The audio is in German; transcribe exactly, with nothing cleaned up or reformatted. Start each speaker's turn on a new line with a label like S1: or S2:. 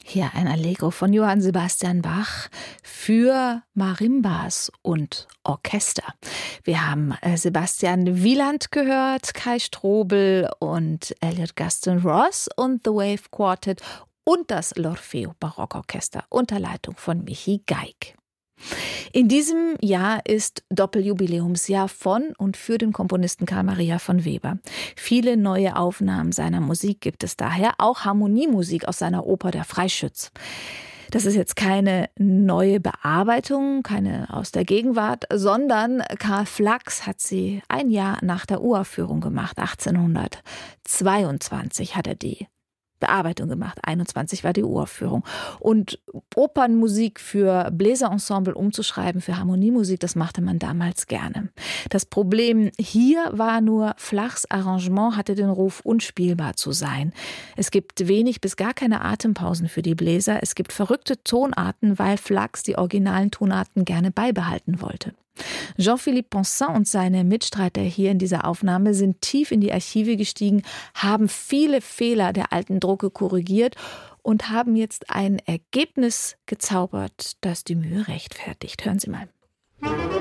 S1: Hier ein Allegro von Johann Sebastian Bach für Marimbas und Orchester. Wir haben Sebastian Wieland gehört, Kai Strobel und Elliot Gaston Ross und The Wave Quartet und das L'Orfeo Barockorchester unter Leitung von Michi Geig. In diesem Jahr ist Doppeljubiläumsjahr von und für den Komponisten Carl Maria von Weber. Viele neue Aufnahmen seiner Musik gibt es daher, auch Harmoniemusik aus seiner Oper Der Freischütz. Das ist jetzt keine neue Bearbeitung, keine aus der Gegenwart, sondern Karl Flachs hat sie ein Jahr nach der Uraufführung gemacht. achtzehnhundertzweiundzwanzig hat er die Bearbeitung gemacht. einundzwanzig war die Uraufführung. Und Opernmusik für Bläserensemble umzuschreiben, für Harmoniemusik, das machte man damals gerne. Das Problem hier war nur, Flachs Arrangement hatte den Ruf, unspielbar zu sein. Es gibt wenig bis gar keine Atempausen für die Bläser. Es gibt verrückte Tonarten, weil Flachs die originalen Tonarten gerne beibehalten wollte. Jean-Philippe Ponsin und seine Mitstreiter hier in dieser Aufnahme sind tief in die Archive gestiegen, haben viele Fehler der alten Drucke korrigiert und haben jetzt ein Ergebnis gezaubert, das die Mühe rechtfertigt. Hören Sie mal.